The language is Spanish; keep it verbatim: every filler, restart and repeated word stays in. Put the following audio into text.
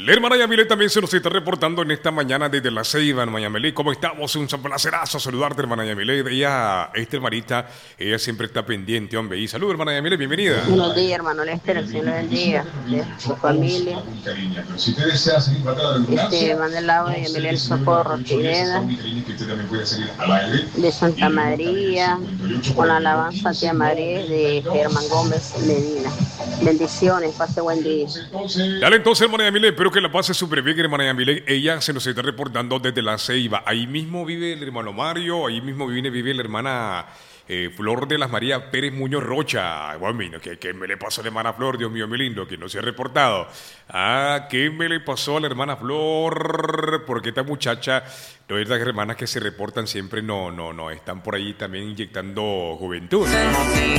La hermana Yamile también se nos está reportando en esta mañana desde La Ceiba, hermana Yamile. ¿Cómo estamos? Un placerazo saludarte, hermana Yamile. Ella, esta hermanita, ella siempre está pendiente, hombre. Y salud, hermana Yamile, bienvenida. Buenos días, hermano Lester, el Señor bendiga de su familia. Este, manda el lado de Yamile El Socorro, Pineda, de Santa María, con la alabanza Tía María de Germán Gómez Medina. Bendiciones, pase buen día. Dale entonces, hermana Yamile, espero que la pase súper bien, hermana Yamile. Ella se nos está reportando desde La Ceiba. Ahí mismo vive el hermano Mario, ahí mismo vive, vive la hermana eh, Flor de las Marías Pérez Muñoz Rocha. Bueno, ¿qué, ¿qué me le pasó a la hermana Flor? Dios mío, mi lindo, que no se ha reportado. Ah, ¿qué me le pasó a la hermana Flor? Porque esta muchacha, no es las hermanas que se reportan siempre, no, no, no, están por ahí también inyectando juventud.